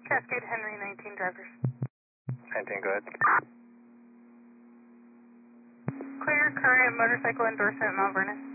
Cascade Henry, 19 drivers. 19, go ahead. Clear current motorcycle endorsement, Mount Vernon.